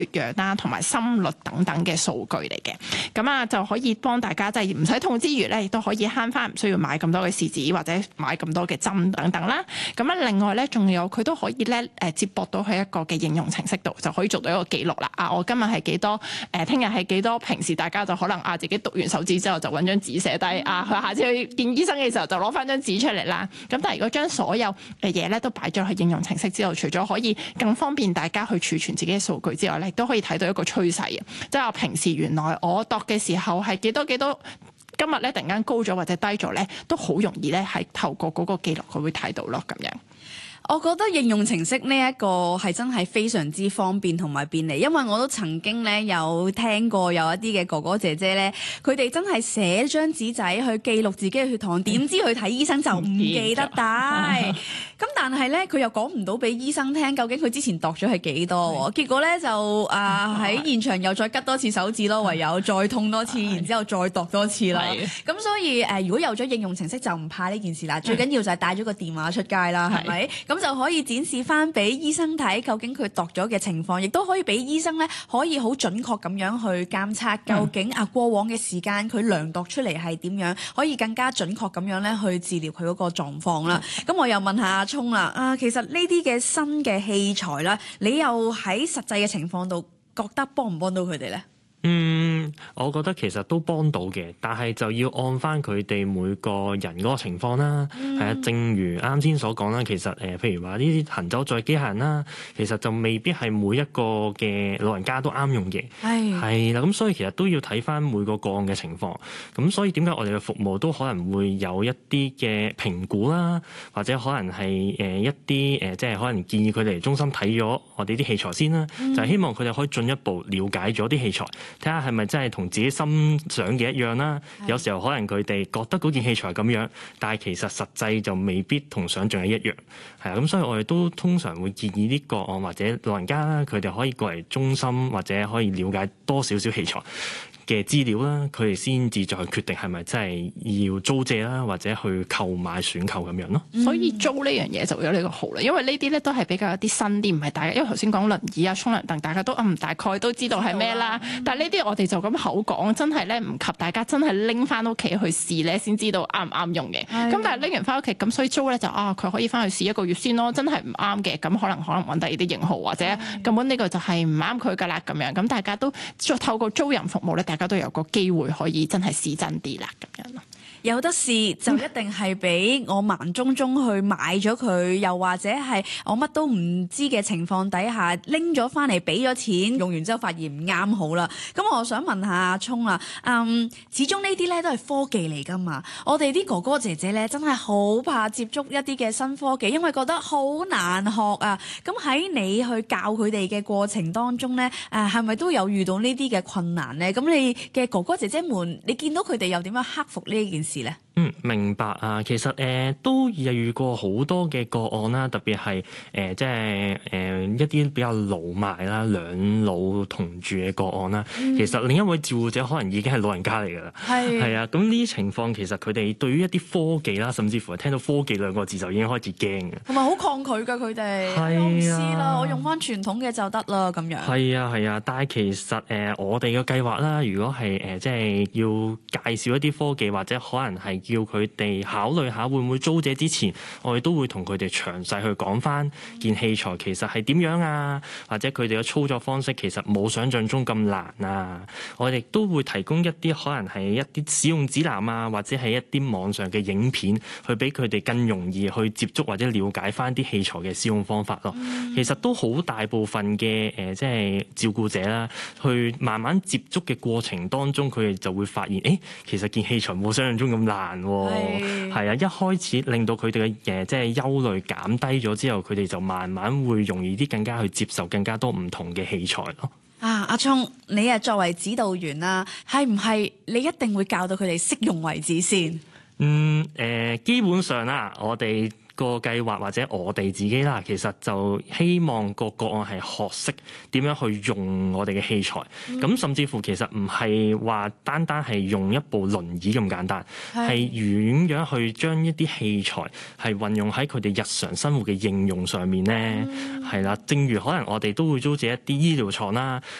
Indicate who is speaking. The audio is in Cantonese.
Speaker 1: 血氧啦，同埋心率等等嘅數據嚟嘅。咁啊就可以幫大家即係唔使痛之餘咧，亦都可以慳翻唔需要買咁多嘅試紙或者買咁多嘅針等等啦。咁啊另外咧仲有佢都可以咧接駁到去一個嘅應用程式度，就可以做到一個記錄啦。我今日係幾多？聽日係幾多？平時大家就可能自己讀完手指之後就揾張紙寫低佢下次去見醫生嘅時候就攞翻張紙出嚟啦。咁但係如果將所有嘅嘢咧都擺咗去應用程式之後，除咗可以更方便大家去儲存自己嘅數據之外咧，亦都可以睇到一個趨勢嘅，即係我平時原來我度嘅時候係幾多幾多，今日咧突然間高咗或者低咗咧，都好容易咧係透過嗰個記錄佢會睇到咯咁樣。
Speaker 2: 我覺得應用程式呢一個係真係非常之方便同埋便利，因為我都曾經咧有聽過有一啲嘅哥哥姐姐咧，佢哋真係寫張紙仔去記錄自己嘅血糖，點知去睇醫生就唔記得帶。咁但係咧佢又講唔到俾醫生聽，究竟佢之前度咗係幾多？結果咧就喺現場又再拮多次手指咯，唯有再痛多次，然之後再度多次啦。咁所以如果有咗應用程式就唔怕呢件事啦。最緊要就係帶咗個電話出街啦，係咪？咁就可以展示翻俾醫生睇，究竟佢度咗嘅情況，亦都可以俾醫生咧可以好準確咁樣去監測究竟過往嘅時間佢量度出嚟係點樣，可以更加準確咁樣咧去治療佢嗰個狀況啦。咁我又問下阿聰啦，其實呢啲嘅新嘅器材啦，你又喺實際嘅情況度覺得幫唔幫到佢哋咧？
Speaker 3: 我覺得其實都幫到嘅，但係就要按翻佢哋每個人嗰個情況啦。係啊，正如啱先所講啦，其實譬如話呢啲行走載機械人啦，其實就未必係每一個嘅老人家都啱用嘅。係啦，咁所以其實都要睇翻每個個案嘅情況。咁所以點解我哋嘅服務都可能會有一啲嘅評估啦，或者可能係一啲即係可能建議佢哋嚟中心睇咗我哋啲器材先啦，就係希望佢哋可以進一步了解咗啲器材，睇下係咪真係同自己心想嘅一樣啦。有時候可能佢哋覺得嗰件器材咁樣，但係其實實際就未必同想像係一樣。係啊，咁所以我哋都通常會建議啲個案或者老人家啦，佢哋可以過嚟中心或者可以了解多少少器材嘅資料啦，佢哋先至再決定係咪真係要租借啦，或者去購買選購咁樣咯。
Speaker 1: 所以租呢樣嘢就有呢個好啦，因為呢啲咧都係比較一啲新啲，唔係大家因為頭先講輪椅啊、沖涼凳，大家都大概都知道係咩啦。但係呢啲我哋就咁口講，真係咧唔及大家真係拎翻屋企去試咧，先知道啱唔啱用嘅。咁但係拎完翻屋企咁，所以租咧就佢可以翻去試1個月先咯。真係唔啱嘅，咁可能揾第二啲型號或者根本呢個就係唔啱佢噶啦咁樣。咁大家都透過租賃服務咧，大家都有個機會可以真係試真啲啦咁樣咯。
Speaker 2: 有得試就一定係俾我盲中中去買咗佢，又或者係我乜都唔知嘅情況底下拎咗翻嚟俾咗錢，用完之後發現唔啱好啦。咁我想問下阿聰啦，始終呢啲咧都係科技嚟噶嘛，我哋啲哥哥姐姐咧真係好怕接觸一啲嘅新科技，因為覺得好難學啊。咁喺你去教佢哋嘅過程當中咧，係咪都有遇到呢啲嘅困難咧？咁你嘅哥哥姐姐們，你見到佢哋又點樣克服呢件事咧？
Speaker 3: 明白啊。其實都遇過好多嘅個案啦，特別係即係一啲比較老邁啦、兩老同住嘅個案啦。其實另一位照顧者可能已經係老人家嚟㗎啦。係啊，咁呢啲情況其實佢哋對於一啲科技啦，甚至乎係聽到科技兩個字就已經開始驚嘅，同埋好抗拒㗎佢哋。我唔試啦，我用翻傳統嘅就得啦咁樣。係啊，但係其實我哋嘅計劃啦，如果係即係要介紹一啲科技或者可能係叫佢哋考慮下會唔會租借之前，我哋都會同佢哋詳細去講翻件器材其實係點樣啊，或者佢哋嘅操作方式其實冇想像中咁難啊。我哋都會提供一啲可能係一啲使用指南啊，或者係一啲網上嘅影片，去俾佢哋更容易去接觸或者了解翻啲器材嘅使用方法咯。其實都好大部分嘅即係照顧者啦，去慢慢接觸嘅過程當中，佢哋就會發現其實件器材冇想像中咁難喎。係啊，一開始令到佢哋嘅即係憂慮減低咗之後，佢哋就慢慢會容易啲更加去接受更加多唔同嘅器材咯。
Speaker 2: 阿聰，你作為指導員啦，係唔係你一定會教到佢哋識用為止先？
Speaker 3: 基本上啦，我哋個計劃或者我哋自己啦，其實就希望個個案係學識點樣去用我哋嘅器材，咁甚至乎其實唔係話單單係用一部輪椅咁簡單，係點樣去將一啲器材係運用喺佢哋日常生活嘅應用上面咧？係啦，正如可能我哋都會租借一啲醫療床啦，